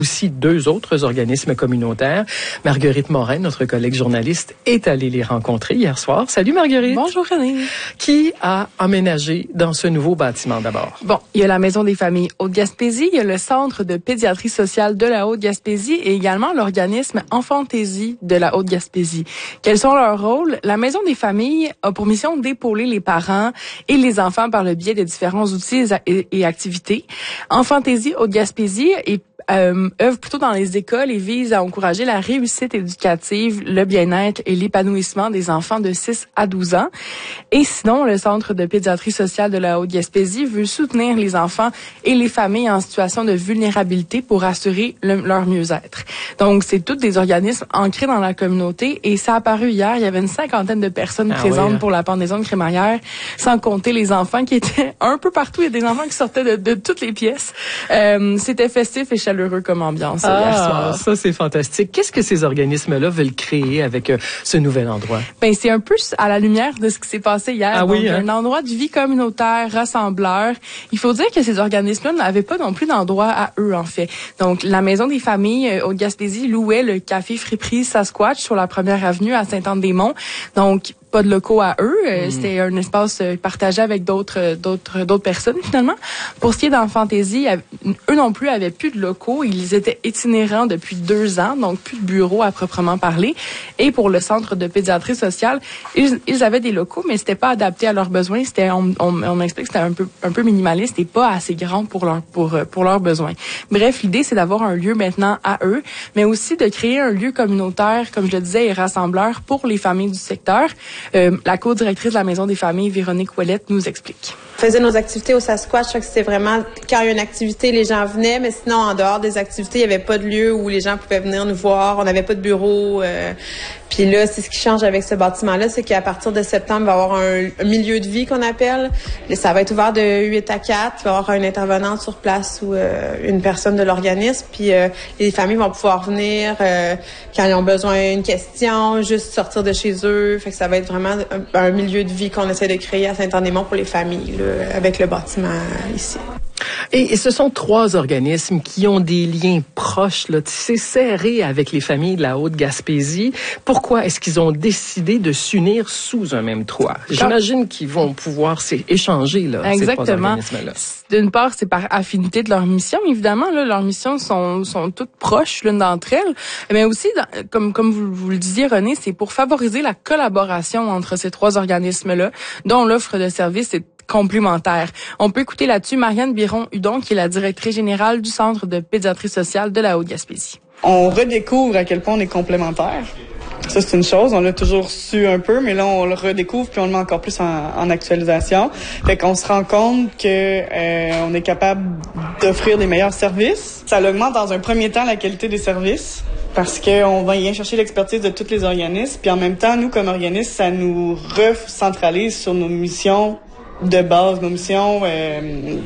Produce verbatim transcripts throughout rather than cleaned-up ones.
Aussi deux autres organismes communautaires. Marguerite Morin, notre collègue journaliste, est allée les rencontrer hier soir. Salut Marguerite. Bonjour René. Qui a emménagé dans ce nouveau bâtiment d'abord? Bon, il y a la Maison des familles Haute-Gaspésie, il y a le Centre de pédiatrie sociale de la Haute-Gaspésie et également l'organisme Enfantaisie de la Haute-Gaspésie. Quels sont leurs rôles? La Maison des familles a pour mission d'épauler les parents et les enfants par le biais de différents outils et, et activités. Enfantaisie Haute-Gaspésie est Euh, œuvre plutôt dans les écoles et vise à encourager la réussite éducative, le bien-être et l'épanouissement des enfants de six à douze ans. Et sinon, le Centre de pédiatrie sociale de la Haute-Gaspésie veut soutenir les enfants et les familles en situation de vulnérabilité pour assurer le, leur mieux-être. Donc, c'est tous des organismes ancrés dans la communauté et ça a apparu hier. Il y avait une cinquantaine de personnes ah présentes oui, hein? pour la pendaison de crémaillère, sans compter les enfants qui étaient un peu partout. Il y a des enfants qui sortaient de, de toutes les pièces. Euh, c'était festif et chaleureux comme ambiance ah, hier soir. Ça, c'est fantastique. Qu'est-ce que ces organismes-là veulent créer avec euh, ce nouvel endroit? Ben, c'est un peu à la lumière de ce qui s'est passé hier. Ah Donc, oui, hein? un endroit de vie communautaire, rassembleur. Il faut dire que ces organismes-là n'avaient pas non plus d'endroit à eux, en fait. Donc, la Maison des familles euh, au Gaspésie louait le café Friperie Sasquatch sur la première avenue à Sainte-Anne-des-Monts. Donc, pas de locaux à eux. Euh, mm. C'était un espace partagé avec d'autres d'autres d'autres personnes, finalement. Pour ce qui est d'Enfantaisie, eux non plus avaient plus de locaux. Ils étaient itinérants depuis deux ans, donc plus de bureaux à proprement parler. Et pour le Centre de pédiatrie sociale, ils, ils avaient des locaux, mais c'était pas adapté à leurs besoins. C'était, on, on, on m'explique que c'était un peu un peu minimaliste et pas assez grand pour leur pour pour leurs besoins. Bref, l'idée c'est d'avoir un lieu maintenant à eux, mais aussi de créer un lieu communautaire, comme je le disais, et rassembleur pour les familles du secteur. Euh, la co-directrice de la Maison des familles, Véronique Ouellette, nous explique. On faisait nos activités au Sasquatch, c'était vraiment quand il y a une activité, les gens venaient, mais sinon en dehors des activités, il n'y avait pas de lieu où les gens pouvaient venir nous voir, on n'avait pas de bureau. Euh, puis là, c'est ce qui change avec ce bâtiment-là, c'est qu'à partir de septembre, il va y avoir un, un milieu de vie qu'on appelle. Ça va être ouvert de huit à quatre, il va y avoir une intervenante sur place ou euh, une personne de l'organisme, puis euh, les familles vont pouvoir venir euh, quand ils ont besoin d'une question, juste sortir de chez eux. Fait que ça va être vraiment un, un milieu de vie qu'on essaie de créer à Saint-Anne-des-Monts pour les familles, là, avec le bâtiment ici. Et, et ce sont trois organismes qui ont des liens proches, là, c'est serré avec les familles de la Haute-Gaspésie. Pourquoi est-ce qu'ils ont décidé de s'unir sous un même toit? J'imagine qu'ils vont pouvoir échanger, là, Exactement. ces trois organismes-là. D'une part, c'est par affinité de leur mission, évidemment. Là, leurs missions sont, sont toutes proches l'une d'entre elles. Mais aussi, dans, comme, comme vous, vous le disiez, René, c'est pour favoriser la collaboration entre ces trois organismes-là, dont l'offre de services est complémentaire. On peut écouter là-dessus Marianne Biron-Hudon, qui est la directrice générale du Centre de pédiatrie sociale de la Haute-Gaspésie. On redécouvre à quel point on est complémentaires. Ça, c'est une chose. On l'a toujours su un peu, mais là, on le redécouvre puis on le met encore plus en, en actualisation. Fait qu'on se rend compte que euh, on est capable d'offrir des meilleurs services. Ça augmente dans un premier temps la qualité des services parce qu'on va y chercher l'expertise de tous les organismes. Puis en même temps, nous, comme organismes, ça nous recentralise sur nos missions de base, nos missions, euh,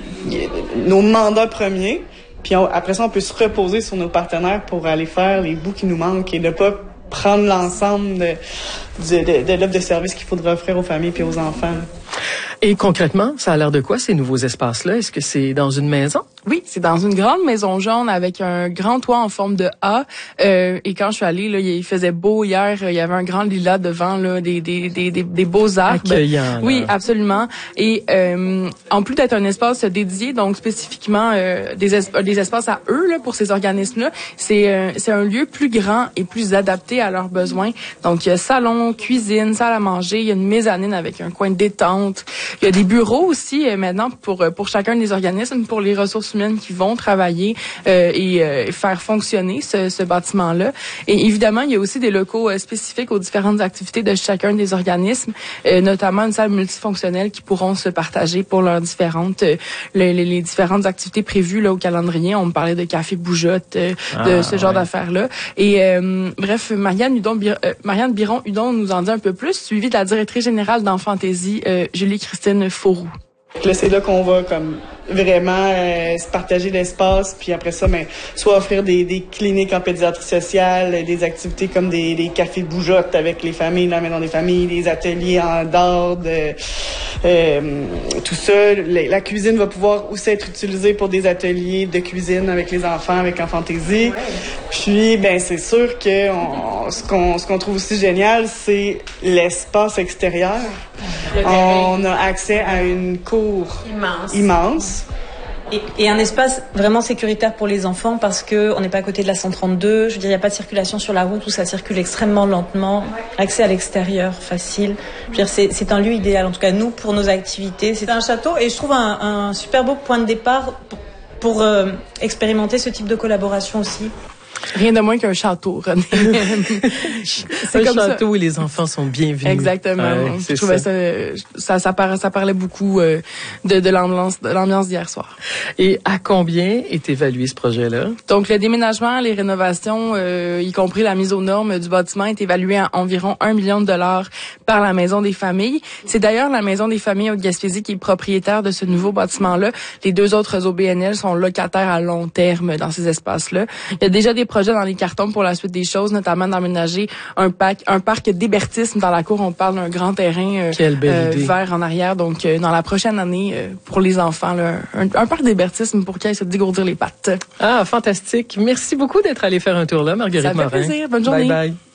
nos mandats premiers. Puis on, après ça, on peut se reposer sur nos partenaires pour aller faire les bouts qui nous manquent et ne pas prendre l'ensemble de, de, de, de l'offre de services qu'il faudra offrir aux familles et aux enfants. Et concrètement, ça a l'air de quoi, ces nouveaux espaces-là? Est-ce que c'est dans une maison? Oui, c'est dans une grande maison jaune avec un grand toit en forme de A. Euh, et quand je suis allée, là, il faisait beau hier. Il y avait un grand lilas devant, là, des des des des, des beaux arbres. Accueillant, là. Oui, absolument. Et euh, en plus d'être un espace dédié, donc spécifiquement euh, des es- des espaces à eux là pour ces organismes-là, c'est euh, c'est un lieu plus grand et plus adapté à leurs besoins. Donc il y a salon, cuisine, salle à manger. Il y a une mezzanine avec un coin de détente. Il y a des bureaux aussi euh, maintenant pour pour chacun des organismes, pour les ressources humaines qui vont travailler euh, et euh, faire fonctionner ce, ce bâtiment-là. Et évidemment, il y a aussi des locaux euh, spécifiques aux différentes activités de chacun des organismes, euh, notamment une salle multifonctionnelle qui pourront se partager pour leurs différentes euh, les, les, les différentes activités prévues là au calendrier. On me parlait de café bougeotte, euh, ah, de ce genre ouais. d'affaires-là. Et euh, bref, Marianne Hudon, euh, Marianne Biron-Hudon nous en dit un peu plus, suivie de la directrice générale d'Enfantaisie, euh, Julie-Christine Fauroux. Là, c'est là qu'on va comme vraiment euh, se partager l'espace, puis après ça, ben, soit offrir des, des cliniques en pédiatrie sociale, des activités comme des, des cafés bougeottes avec les familles, la maison des familles, des ateliers en d'art, de, euh, tout ça. La, la cuisine va pouvoir aussi être utilisée pour des ateliers de cuisine avec les enfants, avec Enfantaisie. Ouais. Puis, ben c'est sûr que on, ce qu'on ce qu'on trouve aussi génial, c'est l'espace extérieur. On a accès à une cour immense. immense. Et, et un espace vraiment sécuritaire pour les enfants parce que on n'est pas à côté de la cent trente-deux. Je veux dire, il n'y a pas de circulation sur la route où ça circule extrêmement lentement. Accès à l'extérieur, facile. Je veux dire, c'est, c'est un lieu idéal. En tout cas, nous, pour nos activités, c'est un château et je trouve un, un super beau point de départ pour, pour euh, expérimenter ce type de collaboration aussi. Rien de moins qu'un château, René. C'est un comme château ça. Où les enfants sont bienvenus. Exactement. Ouais, je trouvais ça. Ça, ça, ça, parlait, ça parlait beaucoup euh, de, de l'ambiance, de l'ambiance d'hier soir. Et à combien est évalué ce projet-là? Donc, le déménagement, les rénovations, euh, y compris la mise aux normes du bâtiment, est évalué à environ un million de dollars par la Maison des familles. C'est d'ailleurs la Maison des familles Haute-Gaspésie qui est propriétaire de ce nouveau bâtiment-là. Les deux autres O B N L sont locataires à long terme dans ces espaces-là. Il y a déjà des projets dans les cartons pour la suite des choses, notamment d'aménager un parc, un parc d'hébertisme dans la cour. On parle d'un grand terrain euh, euh, vert en arrière. Donc, euh, dans la prochaine année, euh, pour les enfants, là, un, un parc d'hébertisme pour qu'ils aillent se dégourdir les pattes. Ah, fantastique. Merci beaucoup d'être allé faire un tour là, Marguerite Morin. Ça fait plaisir. Bonne journée. Bye bye.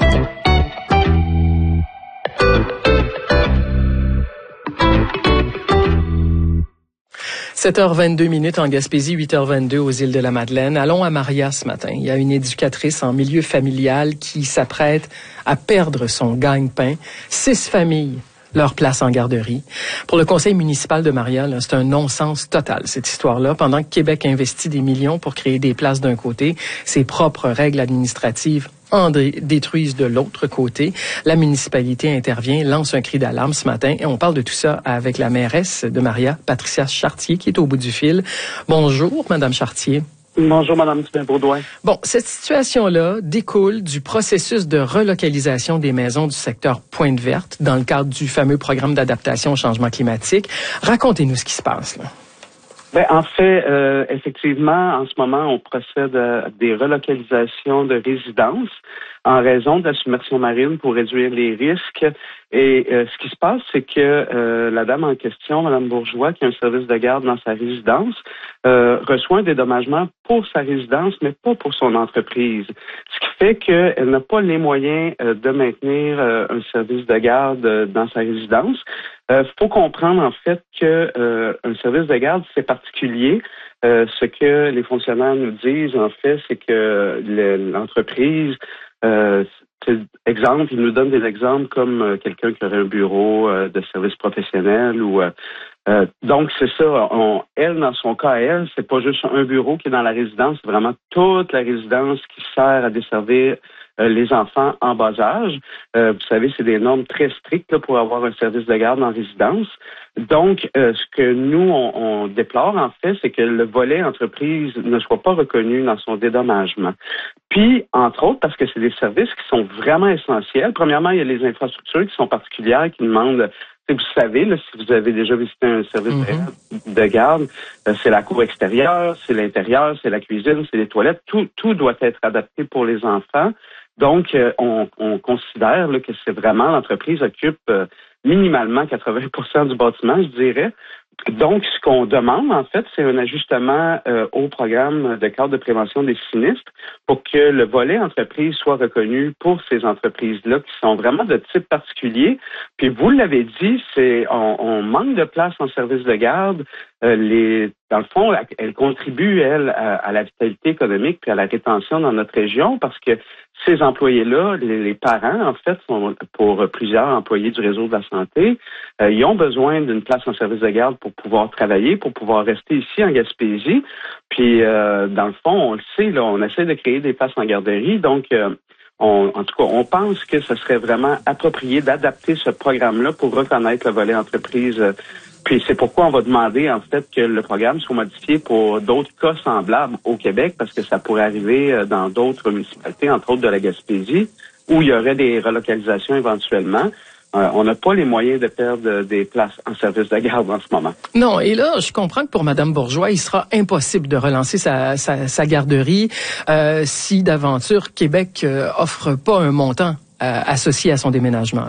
sept heures vingt-deux minutes en Gaspésie, huit heures vingt-deux aux îles de la Madeleine. Allons à Maria ce matin. Il y a une éducatrice en milieu familial qui s'apprête à perdre son gagne-pain. Six familles, leur place en garderie. Pour le conseil municipal de Maria, là, c'est un non-sens total, cette histoire-là. Pendant que Québec investit des millions pour créer des places d'un côté, ses propres règles administratives en détruisent de l'autre côté. La municipalité intervient, lance un cri d'alarme ce matin et on parle de tout ça avec la mairesse de Maria, Patricia Chartier, qui est au bout du fil. Bonjour, Madame Chartier. Bonjour, Madame Dubin-Baudouin. Bon, cette situation-là découle du processus de relocalisation des maisons du secteur Pointe-Verte dans le cadre du fameux programme d'adaptation au changement climatique. Racontez-nous ce qui se passe, là. Ben, en fait, euh, effectivement, en ce moment, on procède à des relocalisations de résidences en raison de la submersion marine pour réduire les risques. Et euh, ce qui se passe, c'est que euh, la dame en question, Mme Bourgeois, qui a un service de garde dans sa résidence, euh, reçoit un dédommagement pour sa résidence, mais pas pour son entreprise. Ce qui fait qu'elle n'a pas les moyens euh, de maintenir euh, un service de garde euh, dans sa résidence. Il euh, faut comprendre en fait que euh, un service de garde, c'est particulier. Euh, ce que les fonctionnaires nous disent, en fait, c'est que le, l'entreprise, euh, exemple, ils nous donnent des exemples comme euh, quelqu'un qui aurait un bureau euh, de service professionnel ou euh, euh, donc c'est ça. On, elle, dans son cas, elle, c'est pas juste un bureau qui est dans la résidence, c'est vraiment toute la résidence qui sert à desservir Euh, les enfants en bas âge. Euh, vous savez, c'est des normes très strictes là, pour avoir un service de garde en résidence. Donc, euh, ce que nous, on, on déplore, en fait, c'est que le volet entreprise ne soit pas reconnu dans son dédommagement. Puis, entre autres, parce que c'est des services qui sont vraiment essentiels. Premièrement, il y a les infrastructures qui sont particulières, qui demandent... Vous savez, là, si vous avez déjà visité un service mm-hmm. de garde, euh, c'est la cour extérieure, c'est l'intérieur, c'est la cuisine, c'est les toilettes. Tout, tout doit être adapté pour les enfants. Donc, euh, on, on considère là, que c'est vraiment l'entreprise occupe euh, minimalement quatre-vingts pour cent du bâtiment, je dirais. Donc, ce qu'on demande, en fait, c'est un ajustement euh, au programme de cadre de prévention des sinistres pour que le volet entreprise soit reconnu pour ces entreprises-là qui sont vraiment de type particulier. Puis, vous l'avez dit, c'est on, on manque de place en service de garde. Euh, les, dans le fond, elle contribue, elle, à, à la vitalité économique puis à la rétention dans notre région parce que ces employés-là, les, les parents, en fait, sont pour plusieurs employés du réseau de la santé, euh, ils ont besoin d'une place en service de garde pour pouvoir travailler, pour pouvoir rester ici en Gaspésie. Puis, euh, dans le fond, on le sait, là, on essaie de créer des places en garderie. Donc, euh, on, en tout cas, on pense que ce serait vraiment approprié d'adapter ce programme-là pour reconnaître le volet entreprise. Euh, Puis c'est pourquoi on va demander, en fait, que le programme soit modifié pour d'autres cas semblables au Québec, parce que ça pourrait arriver dans d'autres municipalités, entre autres de la Gaspésie, où il y aurait des relocalisations éventuellement. Euh, on n'a pas les moyens de perdre des places en service de garde en ce moment. Non, et là, je comprends que pour Mme Bourgeois, il sera impossible de relancer sa, sa, sa garderie euh, si d'aventure Québec euh, offre pas un montant euh, associé à son déménagement, là.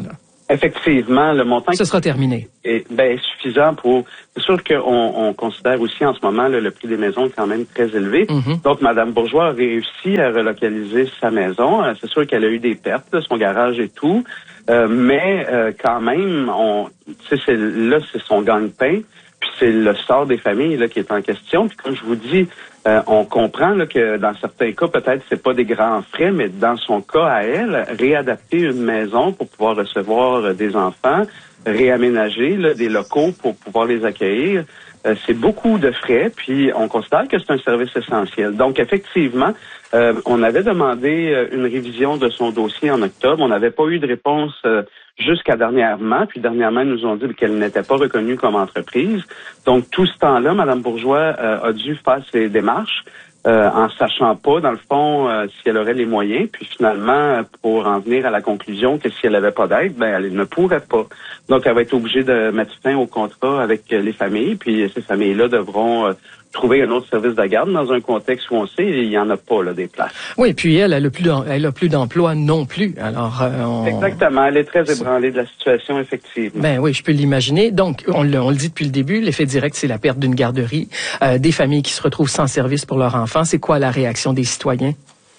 Effectivement, le montant... Ce sera terminé. Est ben, suffisant pour... C'est sûr qu'on on considère aussi en ce moment là, le prix des maisons est quand même très élevé. Mm-hmm. Donc, Mme Bourgeois a réussi à relocaliser sa maison. Euh, c'est sûr qu'elle a eu des pertes, là, son garage et tout. Euh, mais euh, quand même, on, c'est, là, c'est son gagne-pain. Puis c'est le sort des familles là, qui est en question. Puis comme je vous dis, euh, on comprend là, que dans certains cas, peut-être c'est pas des grands frais, mais dans son cas à elle, réadapter une maison pour pouvoir recevoir euh, des enfants, réaménager là, des locaux pour pouvoir les accueillir, euh, c'est beaucoup de frais. Puis on considère que c'est un service essentiel. Donc effectivement, euh, on avait demandé euh, une révision de son dossier en octobre. On n'avait pas eu de réponse euh, jusqu'à dernièrement. Puis dernièrement, ils nous ont dit qu'elle n'était pas reconnue comme entreprise. Donc tout ce temps-là, Mme Bourgeois euh, a dû faire ses démarches euh, en sachant pas, dans le fond, euh, si elle aurait les moyens. Puis finalement, pour en venir à la conclusion que si elle n'avait pas d'aide, ben elle ne pourrait pas. Donc elle va être obligée de mettre fin au contrat avec les familles. Puis ces familles-là devront... Euh, trouver un autre service de garde dans un contexte où on sait il y en a pas là des places. Oui, puis elle, elle a plus, elle a plus d'emploi non plus. Alors, euh, on... exactement, elle est très ébranlée de la situation effectivement. Ben oui, je peux l'imaginer. Donc, on le, on le dit depuis le début, l'effet direct, c'est la perte d'une garderie, euh, des familles qui se retrouvent sans service pour leurs enfants. C'est quoi la réaction des citoyens?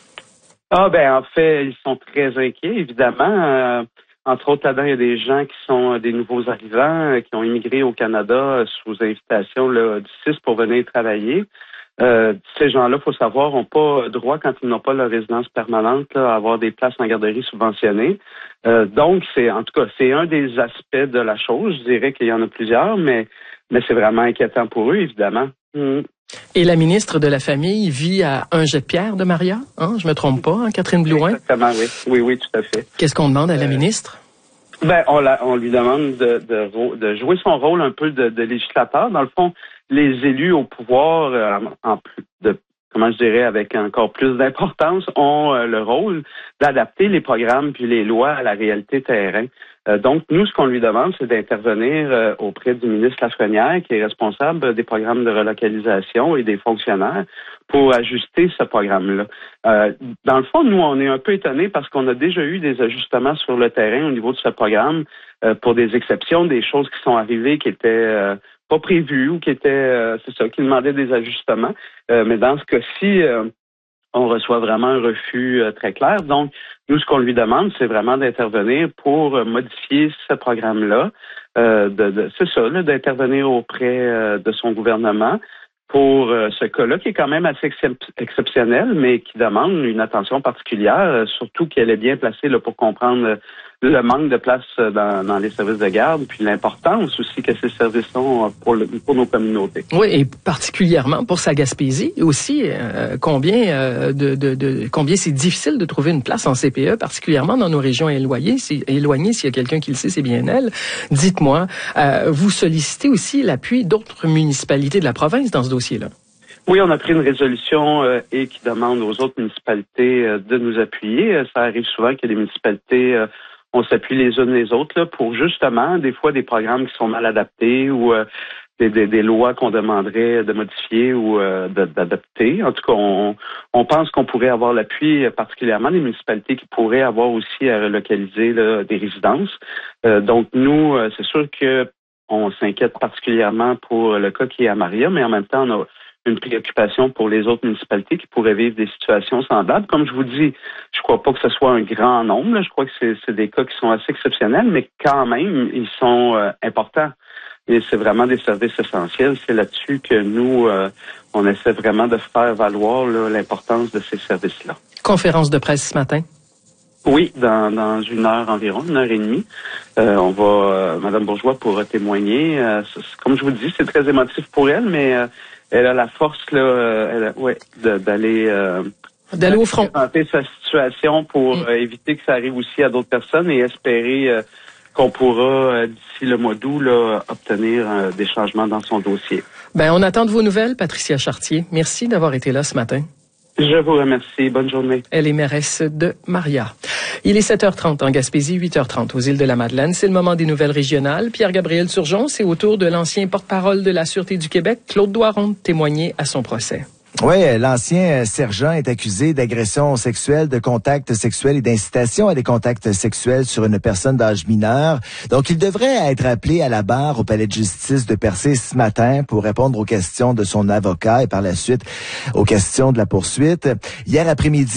Ah ben en fait, ils sont très inquiets évidemment. Euh, Entre autres, là-dedans, il y a des gens qui sont des nouveaux arrivants, qui ont immigré au Canada sous invitation là, du C I S pour venir travailler. Euh, ces gens-là, il faut savoir, n'ont pas droit, quand ils n'ont pas leur résidence permanente, là, à avoir des places en garderie subventionnées. Euh, donc, c'est en tout cas, c'est un des aspects de la chose. Je dirais qu'il y en a plusieurs, mais, mais c'est vraiment inquiétant pour eux, évidemment. Mmh. Et la ministre de la Famille vit à un jet de pierre de Maria, hein? Je me trompe pas, hein? Catherine Blouin? Exactement, oui. Oui, oui, tout à fait. Qu'est-ce qu'on demande à la euh, ministre? Ben, on, la, on lui demande de, de, de jouer son rôle un peu de, de législateur. Dans le fond, les élus au pouvoir, euh, en plus de, comment je dirais, avec encore plus d'importance, ont euh, le rôle d'adapter les programmes puis les lois à la réalité terrain. Euh, donc, nous, ce qu'on lui demande, c'est d'intervenir euh, auprès du ministre Lafrenière, qui est responsable des programmes de relocalisation et des fonctionnaires, pour ajuster ce programme-là. Euh, dans le fond, nous, on est un peu étonnés parce qu'on a déjà eu des ajustements sur le terrain au niveau de ce programme euh, pour des exceptions, des choses qui sont arrivées qui étaient euh, pas prévues ou qui étaient, euh, c'est ça, qui demandaient des ajustements. Euh, mais dans ce cas-ci, euh, on reçoit vraiment un refus euh, très clair. Donc, nous, ce qu'on lui demande, c'est vraiment d'intervenir pour euh, modifier ce programme-là, euh, de, de, c'est ça, là, d'intervenir auprès euh, de son gouvernement pour euh, ce cas-là, qui est quand même assez excep- exceptionnel, mais qui demande une attention particulière, euh, surtout qu'elle est bien placée là, pour comprendre euh, le manque de place dans, dans les services de garde, puis l'importance aussi que ces services ont pour, le, pour nos communautés. Oui, et particulièrement pour sa Gaspésie aussi, euh, combien euh, de, de, de combien c'est difficile de trouver une place en C P E, particulièrement dans nos régions éloignées. Si, éloignées, s'il y a quelqu'un qui le sait, c'est bien elle. Dites-moi, euh, vous sollicitez aussi l'appui d'autres municipalités de la province dans ce dossier-là? Oui, on a pris une résolution euh, et qui demande aux autres municipalités euh, de nous appuyer. Euh, ça arrive souvent que les municipalités euh, on s'appuie les unes les autres là, pour justement, des fois, des programmes qui sont mal adaptés ou euh, des, des, des lois qu'on demanderait de modifier ou euh, de, d'adapter. En tout cas, on, on pense qu'on pourrait avoir l'appui, particulièrement des municipalités qui pourraient avoir aussi à relocaliser là, des résidences. Euh, donc, nous, euh, c'est sûr que on s'inquiète particulièrement pour le cas qui est à Maria, mais en même temps, on a une préoccupation pour les autres municipalités qui pourraient vivre des situations semblables. Comme je vous dis, je crois pas que ce soit un grand nombre. Là. Je crois que c'est, c'est des cas qui sont assez exceptionnels, mais quand même, ils sont euh, importants. Et c'est vraiment des services essentiels. C'est là-dessus que nous, euh, on essaie vraiment de faire valoir là, l'importance de ces services-là. Conférence de presse ce matin? Oui, dans, dans une heure environ, une heure et demie. Euh, on va, euh, Mme Bourgeois pourra témoigner. Euh, comme je vous dis, c'est très émotif pour elle, mais euh, elle a la force là, elle a, ouais, de, d'aller euh, d'aller au front, présenter sa situation pour mmh. euh, éviter que ça arrive aussi à d'autres personnes et espérer euh, qu'on pourra euh, d'ici le mois d'août là, obtenir euh, des changements dans son dossier. Ben, on attend de vos nouvelles, Patricia Chartier. Merci d'avoir été là ce matin. Je vous remercie. Bonne journée. Elle est mairesse de Maria. Il est sept heures trente en Gaspésie, huit heures trente aux îles de la Madeleine. C'est le moment des nouvelles régionales. Pierre-Gabriel Turgeon, c'est au tour de l'ancien porte-parole de la Sûreté du Québec, Claude Doiron, de témoigner à son procès. Oui, l'ancien sergent est accusé d'agression sexuelle, de contact sexuel et d'incitation à des contacts sexuels sur une personne d'âge mineur. Donc, il devrait être appelé à la barre au palais de justice de Percé ce matin pour répondre aux questions de son avocat et par la suite aux questions de la poursuite. Hier après-midi,